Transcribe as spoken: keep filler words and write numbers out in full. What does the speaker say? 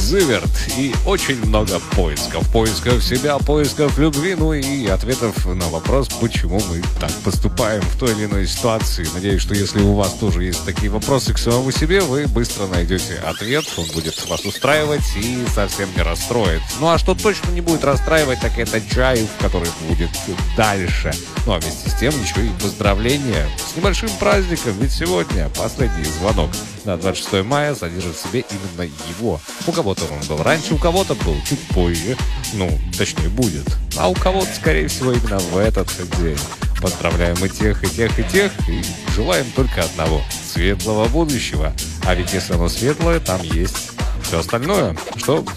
Зиверт и очень много поисков. Поисков себя, поисков любви, ну и ответов на вопрос, почему мы так поступаем в той или иной ситуации. Надеюсь, что если у вас тоже есть такие вопросы к самому себе, вы быстро найдете ответ, он будет вас устраивать и совсем не расстроит. Ну а что точно не будет расстраивать, так это чай, который будет дальше. Ну а вместе с тем еще и поздравления с небольшим праздником, ведь сегодня последний звонок на двадцать шестое мая содержит в себе именно его. У кого-то он был раньше, у кого-то был чуть позже, ну, точнее будет, а у кого-то, скорее всего, именно в этот день. Поздравляем и тех, и тех, и тех, и желаем только одного — светлого будущего. А ведь если оно светлое, там есть все остальное, что